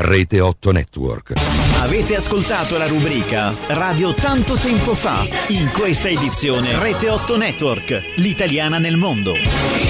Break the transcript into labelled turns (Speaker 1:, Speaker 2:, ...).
Speaker 1: Rete 8 Network.
Speaker 2: Avete ascoltato la rubrica Radio Tanto Tempo Fa. In questa edizione Rete 8 Network, l'italiana nel mondo.